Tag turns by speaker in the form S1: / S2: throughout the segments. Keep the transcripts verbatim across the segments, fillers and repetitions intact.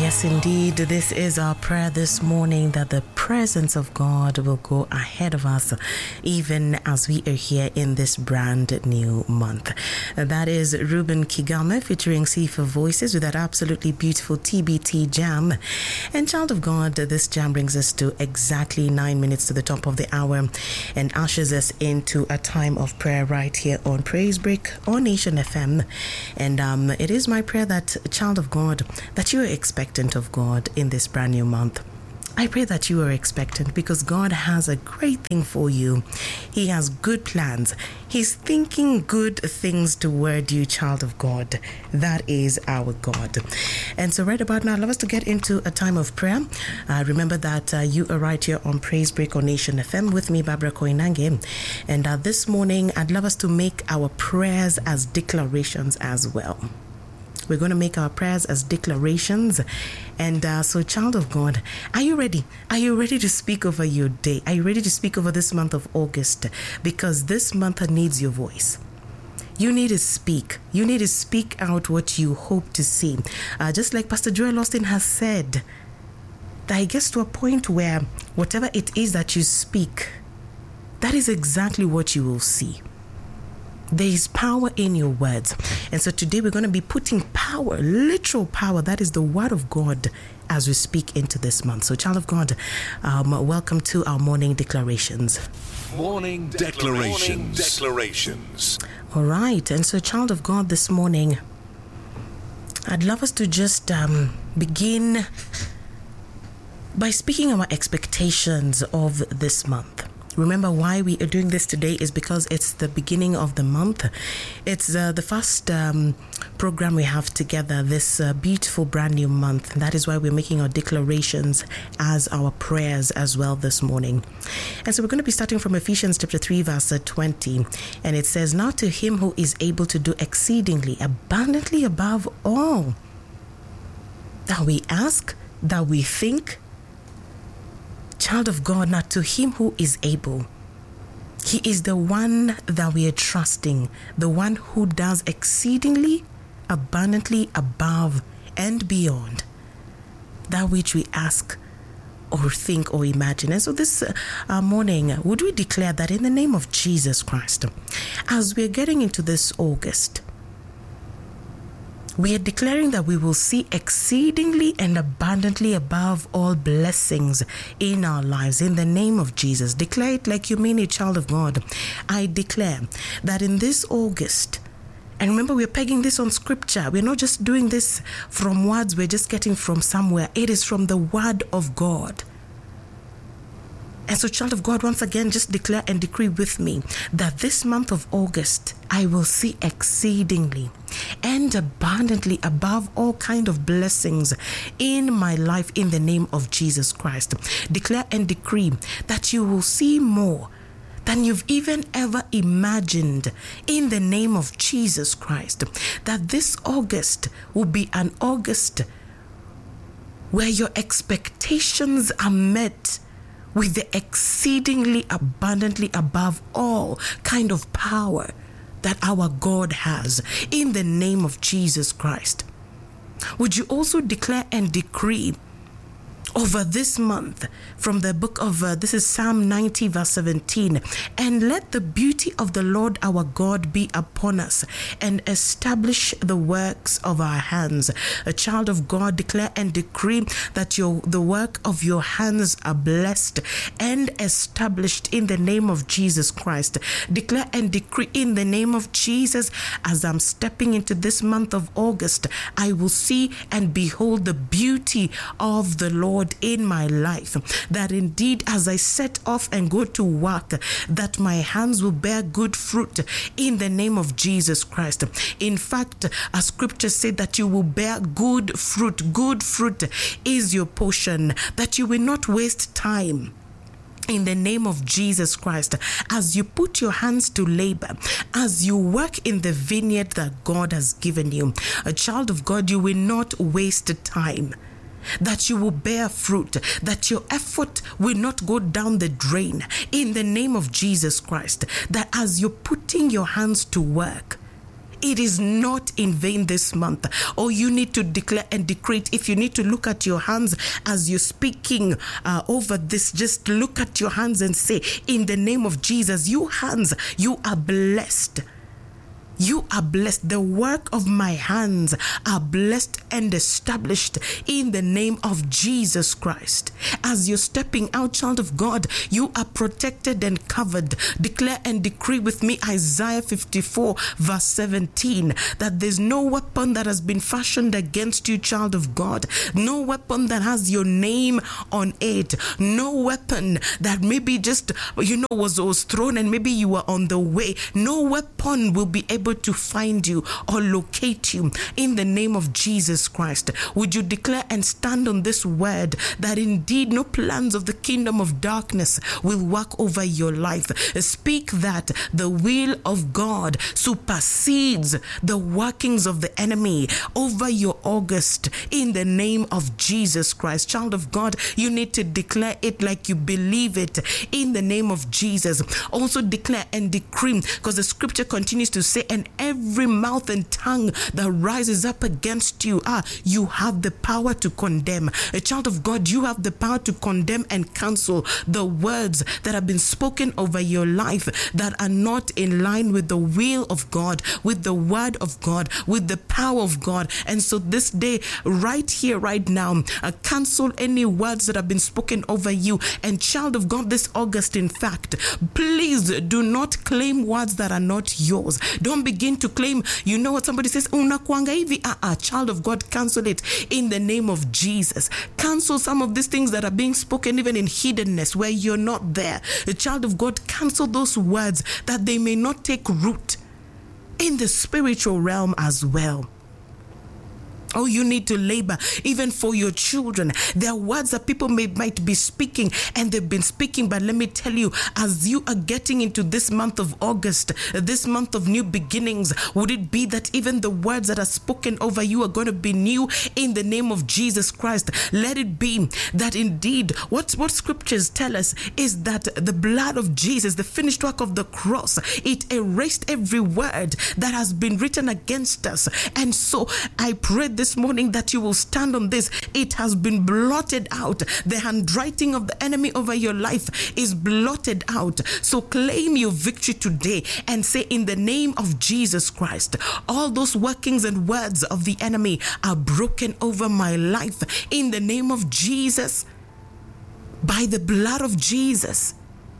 S1: Yes, indeed. This is our prayer this morning, that the presence of God will go ahead of us even as we are here in this brand new month. That is Ruben Kigame featuring Sifa Voices with that absolutely beautiful T B T jam. And child of God, this jam brings us to exactly nine minutes to the top of the hour and ushers us into a time of prayer right here on Praise Break on Nation F M. And um, it is my prayer that, child of God, that you are expectant of God in this brand new month. I pray that you are expectant because God has a great thing for you. He has good plans. He's thinking good things toward you, child of God. That is our God. And so right about now, I'd love us to get into a time of prayer. Uh, remember that uh, you are right here on Praise Break on Nation F M with me, Barbara Koinange. And uh, this morning, I'd love us to make our prayers as declarations as well. We're going to make our prayers as declarations. And uh, so, child of God, are you ready? Are you ready to speak over your day? Are you ready to speak over this month of August? Because this month needs your voice. You need to speak. You need to speak out what you hope to see. Uh, just like Pastor Joel Austin has said, that it gets to a point where whatever it is that you speak, that is exactly what you will see. There is power in your words. And so today we're going to be putting power, literal power, that is the word of God, as we speak into this month. So child of God, um, welcome to our morning declarations.
S2: Morning declarations. Morning declarations.
S1: All right. And so child of God, this morning, I'd love us to just um, begin by speaking our expectations of this month. Remember, why we are doing this today is because it's the beginning of the month. It's uh, the first um, program we have together this uh, beautiful brand new month. That is why we're making our declarations as our prayers as well this morning. And so we're going to be starting from Ephesians chapter three, verse twenty. And it says, "Now to him who is able to do exceedingly abundantly above all that we ask, that we think." Child of God, now to him who is able. He is the one that we are trusting, the one who does exceedingly, abundantly above and beyond that which we ask or think or imagine. And so this uh, morning, would we declare that in the name of Jesus Christ, as we're getting into this August, we are declaring that we will see exceedingly and abundantly above all blessings in our lives. In the name of Jesus, declare it like you mean it, child of God. I declare that in this August, and remember, we're pegging this on scripture. We're not just doing this from words we're just getting from somewhere. It is from the word of God. And so, child of God, once again, just declare and decree with me that this month of August, I will see exceedingly and abundantly above all kind of blessings in my life in the name of Jesus Christ. Declare and decree that you will see more than you've even ever imagined in the name of Jesus Christ. That this August will be an August where your expectations are met with the exceedingly abundantly above all kind of power that our God has in the name of Jesus Christ. Would you also declare and decree over this month from the book of, uh, this is Psalm ninety verse seventeen, "And let the beauty of the Lord our God be upon us and establish the works of our hands." A child of God, declare and decree that your the work of your hands are blessed and established in the name of Jesus Christ. Declare and decree in the name of Jesus, as I'm stepping into this month of August, I will see and behold the beauty of the Lord in my life, that indeed as I set off and go to work, that my hands will bear good fruit in the name of Jesus Christ. In fact, a scripture said that you will bear good fruit. Good fruit is your portion, that you will not waste time. In the name of Jesus Christ, as you put your hands to labor, as you work in the vineyard that God has given you, a child of God, you will not waste time. That you will bear fruit, that your effort will not go down the drain in the name of Jesus Christ. That as you're putting your hands to work, It is not in vain this month. Oh, you need to declare and decree it. If you need to look at your hands as you're speaking uh, over this, just look at your hands and say, in the name of Jesus, you hands, you are blessed. You are blessed. The work of my hands are blessed and established in the name of Jesus Christ. As you're stepping out, child of God, you are protected and covered. Declare and decree with me Isaiah fifty-four verse seventeen, that there's no weapon that has been fashioned against you, child of God. No weapon that has your name on it. No weapon that maybe just, you know, was, was thrown and maybe you were on the way. No weapon will be able to find you or locate you in the name of Jesus Christ. Would you declare and stand on this word that indeed no plans of the kingdom of darkness will work over your life? Speak that the will of God supersedes the workings of the enemy over your August in the name of Jesus Christ. Child of God, you need to declare it like you believe it in the name of Jesus. Also declare and decree, because the scripture continues to say, and every mouth and tongue that rises up against you, ah, you have the power to condemn. A child of God, you have the power to condemn and cancel the words that have been spoken over your life that are not in line with the will of God, with the word of God, with the power of God. And so this day, right here, right now, uh, cancel any words that have been spoken over you. And child of God, this August, in fact, please do not claim words that are not yours. Don't begin to claim, you know what somebody says, unakuanga hivi. Ah, ah, child of God, cancel it in the name of Jesus. Cancel some of these things that are being spoken even in hiddenness where you're not there. The child of God, cancel those words that they may not take root in the spiritual realm as well. Oh, you need to labor even for your children. There are words that people may might be speaking and they've been speaking, but let me tell you, as you are getting into this month of August, this month of new beginnings, would it be that even the words that are spoken over you are going to be new in the name of Jesus Christ? Let it be that indeed what, what scriptures tell us is that the blood of Jesus, the finished work of the cross, it erased every word that has been written against us. And so I pray this This morning that you will stand on this. It has been blotted out. The handwriting of the enemy over your life is blotted out. So claim your victory today and say, in the name of Jesus Christ, all those workings and words of the enemy are broken over my life. In the name of Jesus, by the blood of Jesus,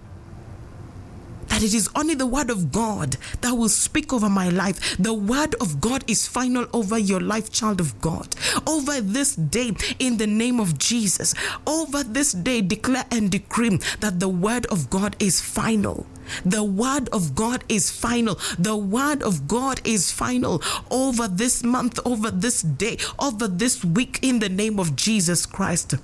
S1: that it is only the word of God that will speak over my life. The word of God is final over your life, child of God. Over this day, in the name of Jesus, over this day, declare and decree that the word of God is final. The word of God is final. The word of God is final over this month, over this day, over this week, in the name of Jesus Christ.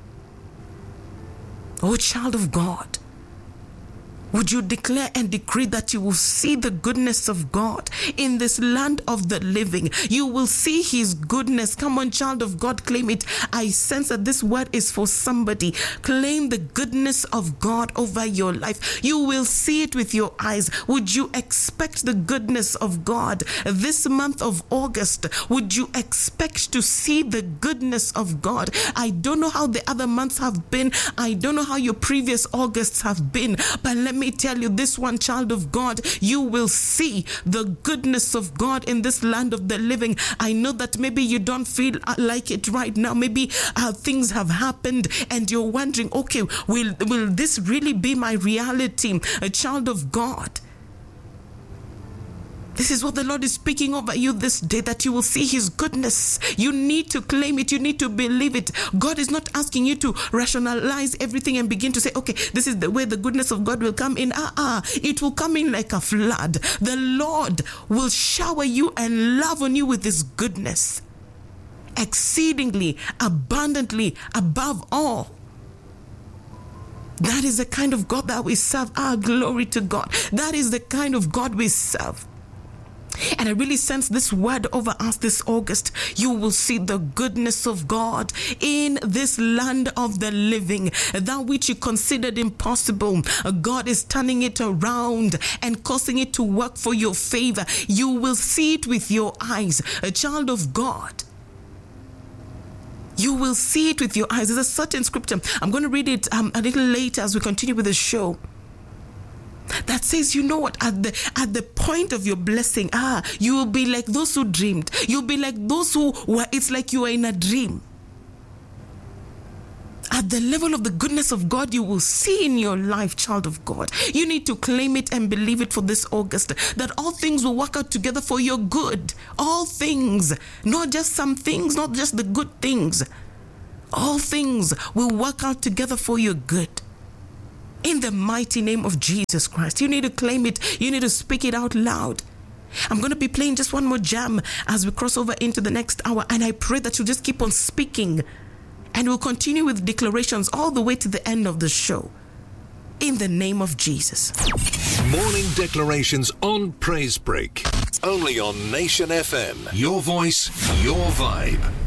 S1: Oh, child of God, would you declare and decree that you will see the goodness of God in this land of the living? You will see his goodness. Come on, child of God, claim it. I sense that this word is for somebody. Claim the goodness of God over your life. You will see it with your eyes. Would you expect the goodness of God this month of August? Would you expect to see the goodness of God? I don't know how the other months have been. I don't know how your previous Augusts have been, but let me Let me tell you, this one, child of God, you will see the goodness of God in this land of the living. I know that maybe you don't feel like it right now. Maybe uh, things have happened and you're wondering, okay, will, will this really be my reality? A child of God, this is what the Lord is speaking over you this day, that you will see his goodness. You need to claim it. You need to believe it. God is not asking you to rationalize everything and begin to say, okay, this is the way the goodness of God will come in. Ah, ah, it will come in like a flood. The Lord will shower you and love on you with his goodness, exceedingly, abundantly, above all. That is the kind of God that we serve. Ah, glory to God. That is the kind of God we serve. And I really sense this word over us this August. You will see the goodness of God in this land of the living. That which you considered impossible, God is turning it around and causing it to work for your favor. You will see it with your eyes. A child of God, you will see it with your eyes. There's a certain scripture. I'm going to read it um, a little later as we continue with the show. That says, you know what, at the at the point of your blessing, ah, you will be like those who dreamed. You'll be like those who were, it's like you are in a dream. At the level of the goodness of God, you will see in your life, child of God. You need to claim it and believe it for this August, that all things will work out together for your good. All things, not just some things, not just the good things. All things will work out together for your good. In the mighty name of Jesus Christ. You need to claim it. You need to speak it out loud. I'm going to be playing just one more jam as we cross over into the next hour. And I pray that you just keep on speaking. And we'll continue with declarations all the way to the end of the show. In the name of Jesus.
S2: Morning declarations on Praise Break. Only on Nation F M. Your voice, your vibe.